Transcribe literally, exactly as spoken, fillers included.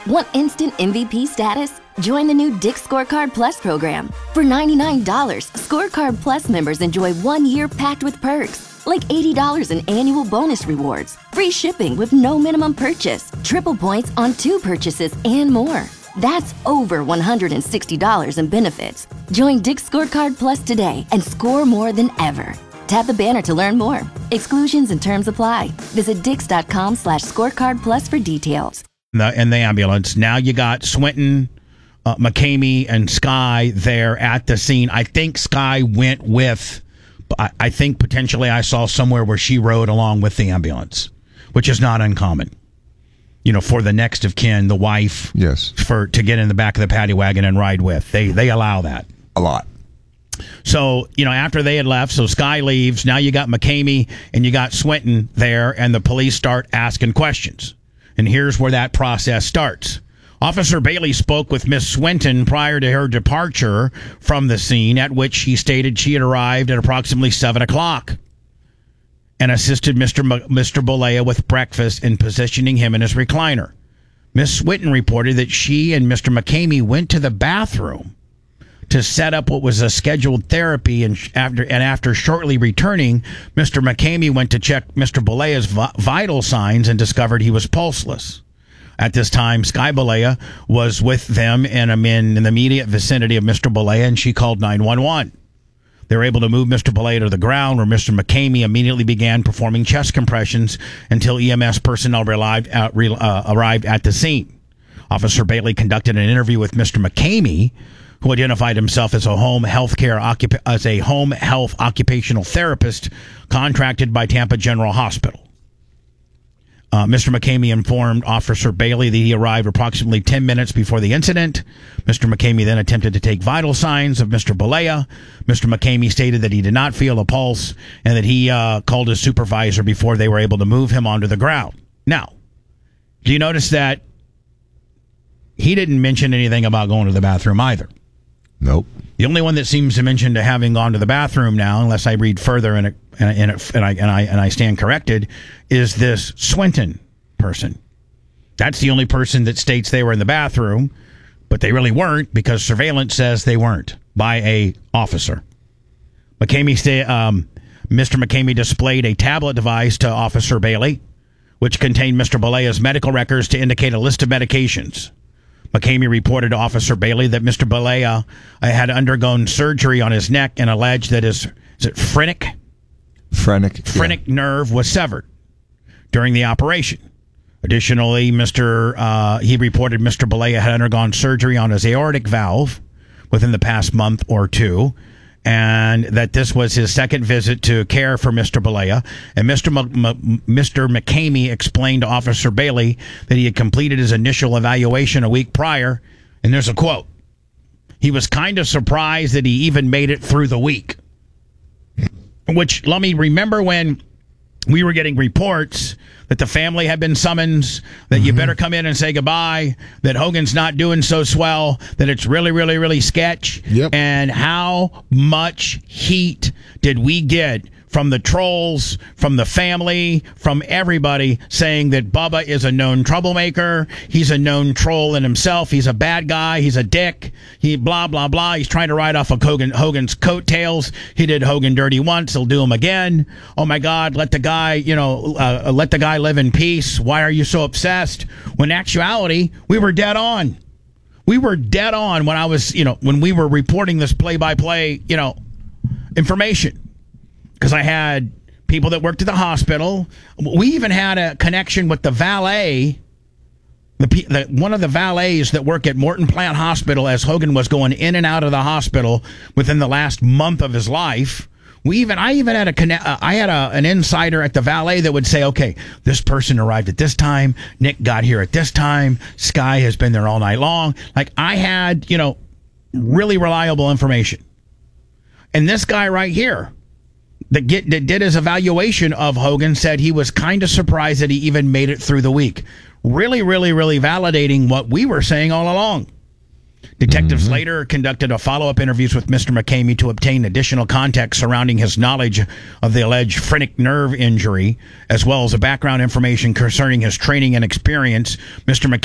Want instant M V P status? Join the new Dick's Scorecard Plus program. For ninety-nine dollars, Scorecard Plus members enjoy one year packed with perks, like eighty dollars in annual bonus rewards, free shipping with no minimum purchase, triple points on two purchases, and more. That's over one hundred sixty dollars in benefits. Join Dick's Scorecard Plus today and score more than ever. Tap the banner to learn more. Exclusions and terms apply. Visit dix.com slash scorecard plus for details. The, in the ambulance. Now you got Swinton, uh, McCamey, and Sky there at the scene. I think Sky went with, I, I think potentially I saw somewhere where she rode along with the ambulance, which is not uncommon. You know, for the next of kin, the wife, yes, for to get in the back of the paddy wagon and ride with. They they allow that. A lot. So, you know, after they had left, so Sky leaves. Now you got McCamey and you got Swinton there, and the police start asking questions. And here's where that process starts. Officer Bailey spoke with Miss Swinton prior to her departure from the scene, at which she stated she had arrived at approximately seven o'clock and assisted Mister M- Mister Bollea with breakfast and positioning him in his recliner. Miss Swinton reported that she and Mister McCamey went to the bathroom to set up what was a scheduled therapy, and after and after shortly returning, Mister McCamey went to check Mister Bollea's vi- vital signs and discovered he was pulseless. At this time, Sky Bollea was with them and I'm in, in the immediate vicinity of Mister Bollea, and she called nine one one. They were able to move Mister Bollea to the ground, where Mister McCamey immediately began performing chest compressions until E M S personnel arrived at, uh, arrived at the scene. Officer Bailey conducted an interview with Mister McCamey, who identified himself as a home health care occup- as a home health occupational therapist contracted by Tampa General Hospital. Uh, Mister McCamey informed Officer Bailey that he arrived approximately ten minutes before the incident. Mister McCamey then attempted to take vital signs of Mister Bollea. Mister McCamey stated that he did not feel a pulse and that he uh, called his supervisor before they were able to move him onto the ground. Now, do you notice that he didn't mention anything about going to the bathroom either? Nope. The only one that seems to mention to having gone to the bathroom now, unless I read further and it, and, it, and I and I and I stand corrected, is this Swinton person. That's the only person that states they were in the bathroom, but they really weren't, because surveillance says they weren't by a officer. McCamey stay, um, Mister McCamey displayed a tablet device to Officer Bailey, which contained Mister Bollea's medical records to indicate a list of medications. McCamey reported to Officer Bailey that Mister Bollea had undergone surgery on his neck and alleged that his is it phrenic? Phrenic. Phrenic yeah. nerve was severed during the operation. Additionally, Mister Uh, he reported Mister Bollea had undergone surgery on his aortic valve within the past month or two, and that this was his second visit to care for Mister Bollea. And Mister M- M- Mister McCamey explained to Officer Bailey that he had completed his initial evaluation a week prior, and there's a quote. He was kind of surprised that he even made it through the week. Which, let me remember when we were getting reports that the family had been summoned, that mm-hmm. you better come in and say goodbye, that Hogan's not doing so swell, that it's really, really, really sketch. Yep. And how much heat did we get from the trolls, from the family, from everybody saying that Bubba is a known troublemaker, he's a known troll in himself, he's a bad guy, he's a dick, he blah, blah, blah, he's trying to ride off of Hogan, Hogan's coattails, he did Hogan dirty once, he'll do him again, oh my God, let the guy, you know, uh, let the guy live in peace, why are you so obsessed? When in actuality, we were dead on. We were dead on when I was, you know, when we were reporting this play-by-play, you know, information. Because I had people that worked at the hospital. We even had a connection with the valet, the, the one of the valets that work at Morton Plant Hospital as Hogan was going in and out of the hospital within the last month of his life. We even, I even had a connect, uh, I had a, an insider at the valet that would say, okay, this person arrived at this time, Nick got here at this time, Sky has been there all night long. Like, I had, you know, really reliable information. And this guy right here, that get that did his evaluation of Hogan, said he was kind of surprised that he even made it through the week. Really, really, really validating what we were saying all along. Detectives mm-hmm. later conducted a follow-up interviews with Mister McCamey to obtain additional context surrounding his knowledge of the alleged phrenic nerve injury, as well as a background information concerning his training and experience. Mister McCamey